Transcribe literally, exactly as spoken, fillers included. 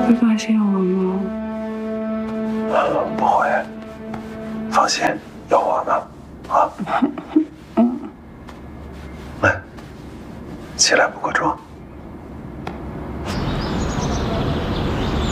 会发现我吗？ 不会，放心，有我呢。啊，嗯，来，起来补个妆。